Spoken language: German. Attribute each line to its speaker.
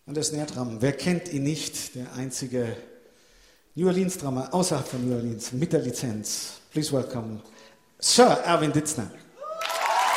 Speaker 1: Und der Snare Drum, wer kennt ihn nicht? Der einzige New Orleans Drummer außerhalb von New Orleans mit der Lizenz. Please welcome Sir Erwin Ditzner.